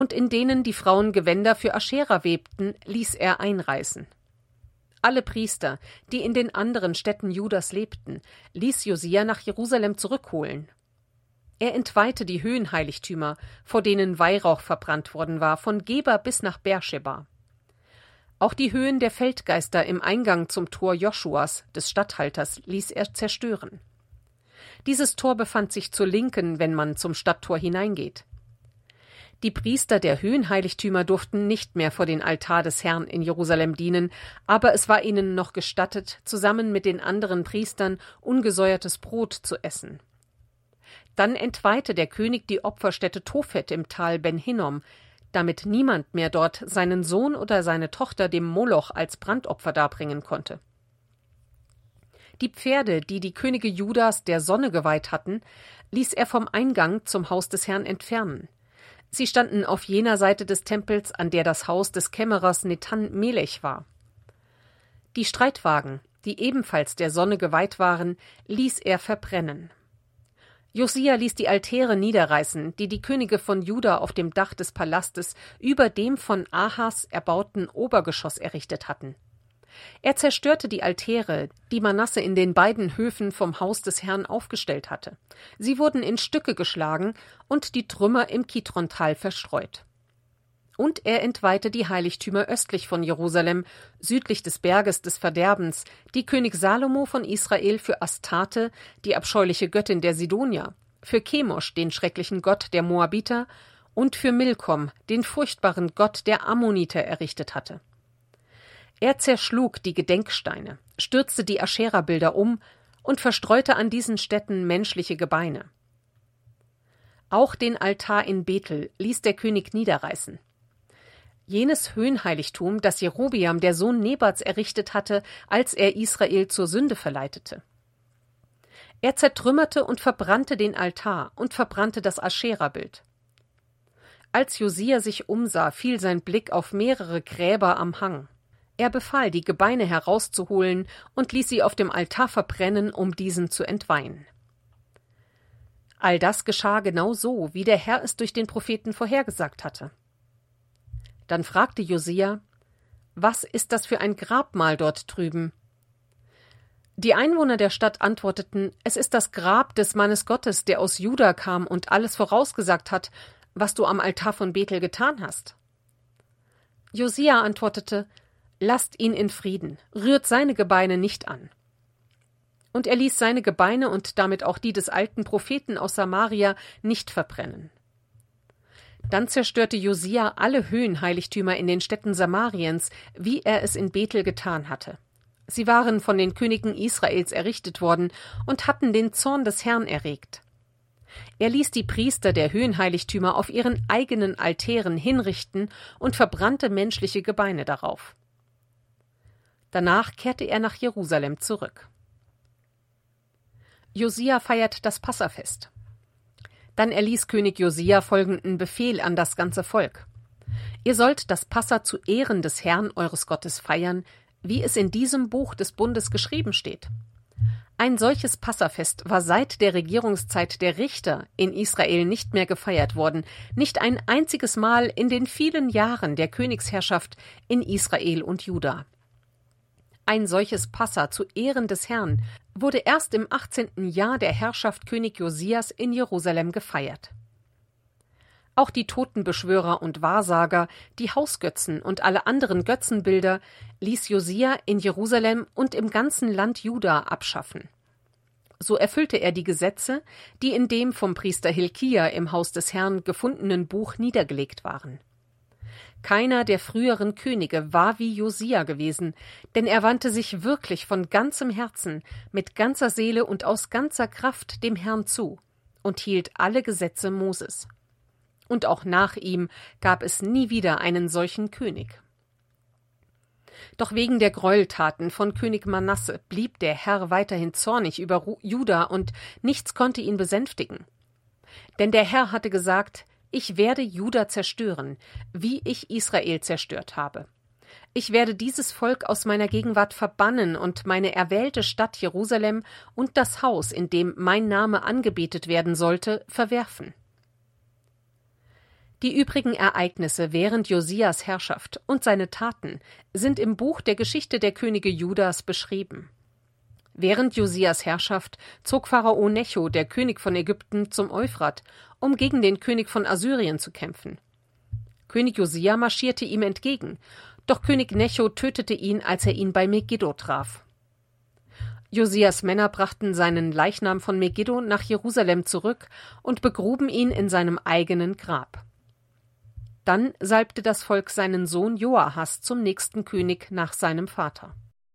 und in denen die Frauen Gewänder für Aschera webten, ließ er einreißen. Alle Priester, die in den anderen Städten Judas lebten, ließ Josia nach Jerusalem zurückholen. Er entweihte die Höhenheiligtümer, vor denen Weihrauch verbrannt worden war, von Geba bis nach Beerscheba. Auch die Höhen der Feldgeister im Eingang zum Tor Joschuas, des Statthalters, ließ er zerstören. Dieses Tor befand sich zur Linken, wenn man zum Stadttor hineingeht. Die Priester der Höhenheiligtümer durften nicht mehr vor den Altar des Herrn in Jerusalem dienen, aber es war ihnen noch gestattet, zusammen mit den anderen Priestern ungesäuertes Brot zu essen. Dann entweihte der König die Opferstätte Tophet im Tal Ben Hinnom, damit niemand mehr dort seinen Sohn oder seine Tochter dem Moloch als Brandopfer darbringen konnte. Die Pferde, die die Könige Judas der Sonne geweiht hatten, ließ er vom Eingang zum Haus des Herrn entfernen. Sie standen auf jener Seite des Tempels, an der das Haus des Kämmerers Netan Melech war. Die Streitwagen, die ebenfalls der Sonne geweiht waren, ließ er verbrennen. Josia ließ die Altäre niederreißen, die die Könige von Juda auf dem Dach des Palastes über dem von Ahas erbauten Obergeschoss errichtet hatten. Er zerstörte die Altäre, die Manasse in den beiden Höfen vom Haus des Herrn aufgestellt hatte. Sie wurden in Stücke geschlagen und die Trümmer im Kidrontal verstreut. Und er entweihte die Heiligtümer östlich von Jerusalem, südlich des Berges des Verderbens, die König Salomo von Israel für Astarte, die abscheuliche Göttin der Sidonier, für Chemosh, den schrecklichen Gott der Moabiter, und für Milkom, den furchtbaren Gott der Ammoniter, errichtet hatte. Er zerschlug die Gedenksteine, stürzte die Aschera-Bilder um und verstreute an diesen Stätten menschliche Gebeine. Auch den Altar in Bethel ließ der König niederreißen. Jenes Höhenheiligtum, das Jerobeam, der Sohn Nebats, errichtet hatte, als er Israel zur Sünde verleitete. Er zertrümmerte und verbrannte den Altar und verbrannte das Aschera-Bild. Als Josia sich umsah, fiel sein Blick auf mehrere Gräber am Hang. Er befahl, die Gebeine herauszuholen und ließ sie auf dem Altar verbrennen, um diesen zu entweihen. All das geschah genau so, wie der Herr es durch den Propheten vorhergesagt hatte. Dann fragte Josia: Was ist das für ein Grabmal dort drüben? Die Einwohner der Stadt antworteten: Es ist das Grab des Mannes Gottes, der aus Juda kam und alles vorausgesagt hat, was du am Altar von Bethel getan hast. Josia antwortete: Lasst ihn in Frieden, rührt seine Gebeine nicht an. Und er ließ seine Gebeine und damit auch die des alten Propheten aus Samaria nicht verbrennen. Dann zerstörte Josia alle Höhenheiligtümer in den Städten Samariens, wie er es in Bethel getan hatte. Sie waren von den Königen Israels errichtet worden und hatten den Zorn des Herrn erregt. Er ließ die Priester der Höhenheiligtümer auf ihren eigenen Altären hinrichten und verbrannte menschliche Gebeine darauf. Danach kehrte er nach Jerusalem zurück. Josia feiert das Passafest. Dann erließ König Josia folgenden Befehl an das ganze Volk: Ihr sollt das Passa zu Ehren des Herrn eures Gottes feiern, wie es in diesem Buch des Bundes geschrieben steht. Ein solches Passafest war seit der Regierungszeit der Richter in Israel nicht mehr gefeiert worden, nicht ein einziges Mal in den vielen Jahren der Königsherrschaft in Israel und Juda. Ein solches Passa zu Ehren des Herrn wurde erst im 18. Jahr der Herrschaft König Josias in Jerusalem gefeiert. Auch die Totenbeschwörer und Wahrsager, die Hausgötzen und alle anderen Götzenbilder ließ Josia in Jerusalem und im ganzen Land Juda abschaffen. So erfüllte er die Gesetze, die in dem vom Priester Hilkia im Haus des Herrn gefundenen Buch niedergelegt waren. Keiner der früheren Könige war wie Josia gewesen, denn er wandte sich wirklich von ganzem Herzen, mit ganzer Seele und aus ganzer Kraft dem Herrn zu und hielt alle Gesetze Moses. Und auch nach ihm gab es nie wieder einen solchen König. Doch wegen der Gräueltaten von König Manasse blieb der Herr weiterhin zornig über Juda und nichts konnte ihn besänftigen. Denn der Herr hatte gesagt: Ich werde Juda zerstören, wie ich Israel zerstört habe. Ich werde dieses Volk aus meiner Gegenwart verbannen und meine erwählte Stadt Jerusalem und das Haus, in dem mein Name angebetet werden sollte, verwerfen. Die übrigen Ereignisse während Josias Herrschaft und seine Taten sind im Buch der Geschichte der Könige Judas beschrieben. Während Josias Herrschaft zog Pharao Necho, der König von Ägypten, zum Euphrat, um gegen den König von Assyrien zu kämpfen. König Josia marschierte ihm entgegen, doch König Necho tötete ihn, als er ihn bei Megiddo traf. Josias Männer brachten seinen Leichnam von Megiddo nach Jerusalem zurück und begruben ihn in seinem eigenen Grab. Dann salbte das Volk seinen Sohn Joahas zum nächsten König nach seinem Vater.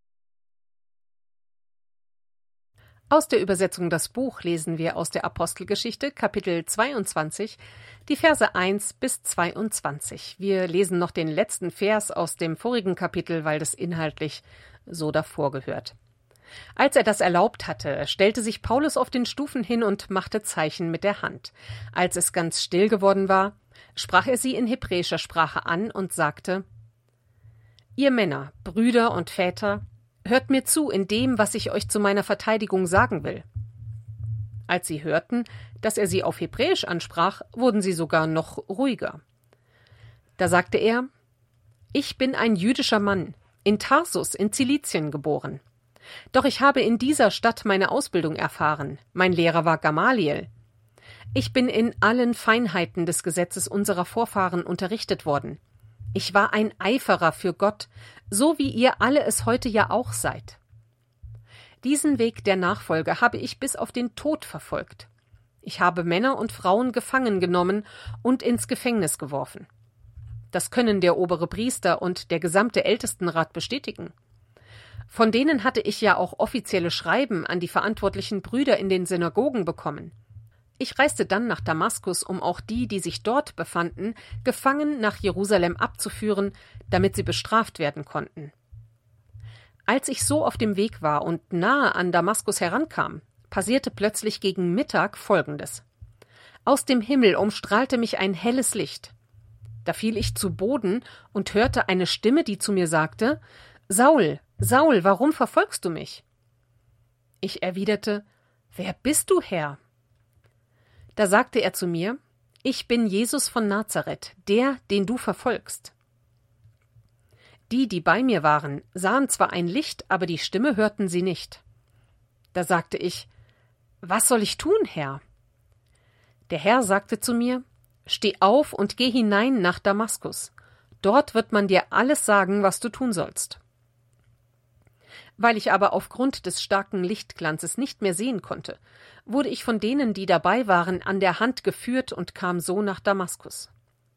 Aus der Übersetzung Das Buch lesen wir aus der Apostelgeschichte, Kapitel 22, die Verse 1 bis 22. Wir lesen noch den letzten Vers aus dem vorigen Kapitel, weil das inhaltlich so davor gehört. Als er das erlaubt hatte, stellte sich Paulus auf den Stufen hin und machte Zeichen mit der Hand. Als es ganz still geworden war, sprach er sie in hebräischer Sprache an und sagte: Ihr Männer, Brüder und Väter, hört mir zu in dem, was ich euch zu meiner Verteidigung sagen will. Als sie hörten, dass er sie auf Hebräisch ansprach, wurden sie sogar noch ruhiger. Da sagte er: Ich bin ein jüdischer Mann, in Tarsus in Zilizien geboren. Doch ich habe in dieser Stadt meine Ausbildung erfahren. Mein Lehrer war Gamaliel. Ich bin in allen Feinheiten des Gesetzes unserer Vorfahren unterrichtet worden. Ich war ein Eiferer für Gott, so wie ihr alle es heute ja auch seid. Diesen Weg der Nachfolge habe ich bis auf den Tod verfolgt. Ich habe Männer und Frauen gefangen genommen und ins Gefängnis geworfen. Das können der obere Priester und der gesamte Ältestenrat bestätigen. Von denen hatte ich ja auch offizielle Schreiben an die verantwortlichen Brüder in den Synagogen bekommen. Ich reiste dann nach Damaskus, um auch die, die sich dort befanden, gefangen nach Jerusalem abzuführen, damit sie bestraft werden konnten. Als ich so auf dem Weg war und nahe an Damaskus herankam, passierte plötzlich gegen Mittag Folgendes. Aus dem Himmel umstrahlte mich ein helles Licht. Da fiel ich zu Boden und hörte eine Stimme, die zu mir sagte: »Saul, Saul, warum verfolgst du mich?« Ich erwiderte: »Wer bist du, Herr?« Da sagte er zu mir: »Ich bin Jesus von Nazareth, der, den du verfolgst.« Die, die bei mir waren, sahen zwar ein Licht, aber die Stimme hörten sie nicht. Da sagte ich: »Was soll ich tun, Herr?« Der Herr sagte zu mir: »Steh auf und geh hinein nach Damaskus. Dort wird man dir alles sagen, was du tun sollst.« Weil ich aber aufgrund des starken Lichtglanzes nicht mehr sehen konnte, wurde ich von denen, die dabei waren, an der Hand geführt und kam so nach Damaskus.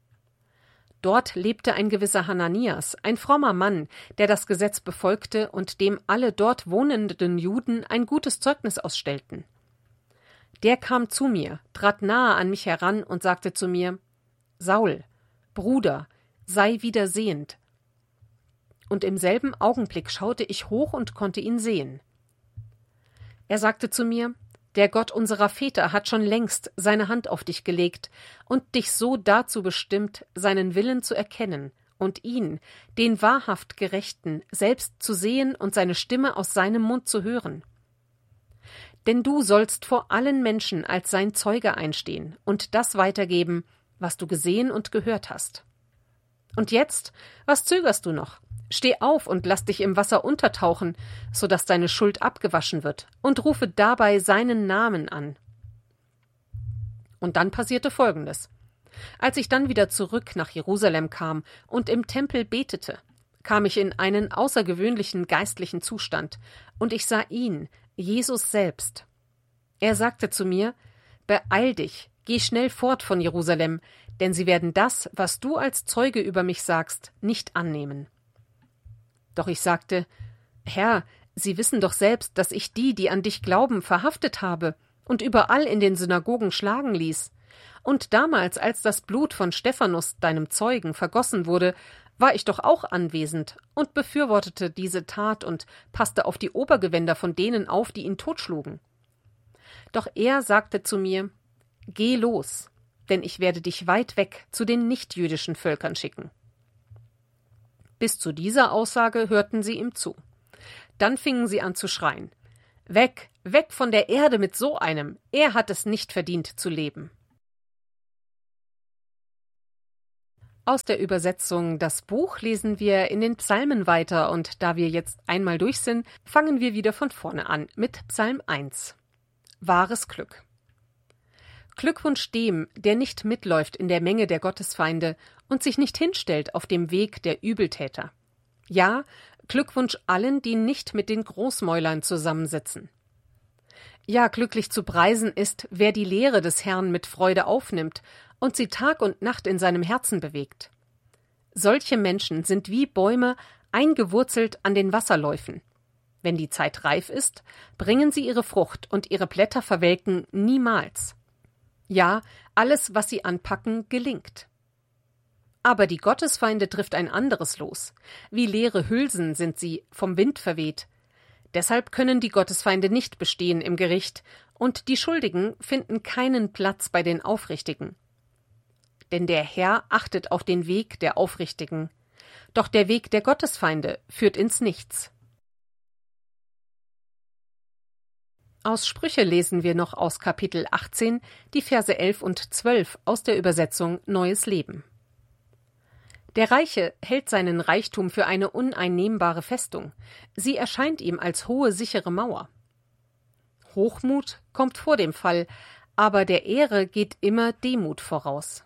Dort lebte ein gewisser Hananias, ein frommer Mann, der das Gesetz befolgte und dem alle dort wohnenden Juden ein gutes Zeugnis ausstellten. Der kam zu mir, trat nahe an mich heran und sagte zu mir: »Saul, Bruder, sei wieder sehend.« Und im selben Augenblick schaute ich hoch und konnte ihn sehen. Er sagte zu mir: »Der Gott unserer Väter hat schon längst seine Hand auf dich gelegt und dich so dazu bestimmt, seinen Willen zu erkennen und ihn, den wahrhaft Gerechten, selbst zu sehen und seine Stimme aus seinem Mund zu hören. Denn du sollst vor allen Menschen als sein Zeuge einstehen und das weitergeben, was du gesehen und gehört hast. Und jetzt, was zögerst du noch? Steh auf und lass dich im Wasser untertauchen, so dass deine Schuld abgewaschen wird, und rufe dabei seinen Namen an.« Und dann passierte Folgendes. Als ich dann wieder zurück nach Jerusalem kam und im Tempel betete, kam ich in einen außergewöhnlichen geistlichen Zustand, und ich sah ihn, Jesus selbst. Er sagte zu mir: »Beeil dich, geh schnell fort von Jerusalem, denn sie werden das, was du als Zeuge über mich sagst, nicht annehmen.« Doch ich sagte: »Herr, Sie wissen doch selbst, dass ich die, die an dich glauben, verhaftet habe und überall in den Synagogen schlagen ließ. Und damals, als das Blut von Stephanus, deinem Zeugen, vergossen wurde, war ich doch auch anwesend und befürwortete diese Tat und passte auf die Obergewänder von denen auf, die ihn totschlugen. Doch er sagte zu mir: »Geh los, denn ich werde dich weit weg zu den nichtjüdischen Völkern schicken.« Bis zu dieser Aussage hörten sie ihm zu. Dann fingen sie an zu schreien: »Weg, weg von der Erde mit so einem! Er hat es nicht verdient zu leben!« Aus der Übersetzung Das Buch lesen wir in den Psalmen weiter, und da wir jetzt einmal durch sind, fangen wir wieder von vorne an mit Psalm 1. Wahres Glück. Glückwunsch dem, der nicht mitläuft in der Menge der Gottesfeinde und sich nicht hinstellt auf dem Weg der Übeltäter. Ja, Glückwunsch allen, die nicht mit den Großmäulern zusammensitzen. Ja, glücklich zu preisen ist, wer die Lehre des Herrn mit Freude aufnimmt und sie Tag und Nacht in seinem Herzen bewegt. Solche Menschen sind wie Bäume eingewurzelt an den Wasserläufen. Wenn die Zeit reif ist, bringen sie ihre Frucht und ihre Blätter verwelken niemals. Ja, alles, was sie anpacken, gelingt. Aber die Gottesfeinde trifft ein anderes Los. Wie leere Hülsen sind sie, vom Wind verweht. Deshalb können die Gottesfeinde nicht bestehen im Gericht, und die Schuldigen finden keinen Platz bei den Aufrichtigen. Denn der Herr achtet auf den Weg der Aufrichtigen. Doch der Weg der Gottesfeinde führt ins Nichts. Aus Sprüche lesen wir noch aus Kapitel 18 die Verse 11 und 12 aus der Übersetzung Neues Leben. Der Reiche hält seinen Reichtum für eine uneinnehmbare Festung. Sie erscheint ihm als hohe, sichere Mauer. Hochmut kommt vor dem Fall, aber der Ehre geht immer Demut voraus.